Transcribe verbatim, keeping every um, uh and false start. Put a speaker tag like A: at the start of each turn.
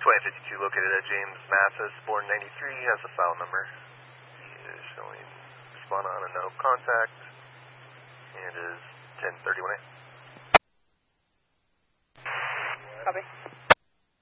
A: twenty fifty-two located at James Mathis, born ninety-three, has a file number. He is showing spot on and no contact, and is ten thirty-one A.
B: Copy.